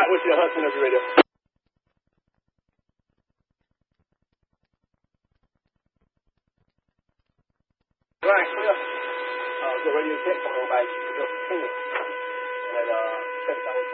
right, wish you a Hudson Energy Radio. Right, clear. Good radio check. Coming on by your opinion. And, check out